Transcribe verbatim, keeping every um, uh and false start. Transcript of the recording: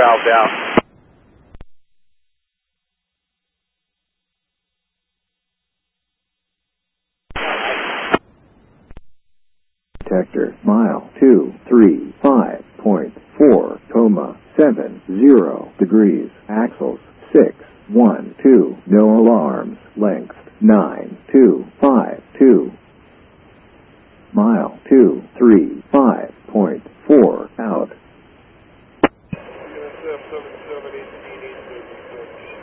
valve down. Detector, mile two three five point four, coma seven zero degrees, axles six one two, no alarms, length nine two five two, mile two three five point four, out.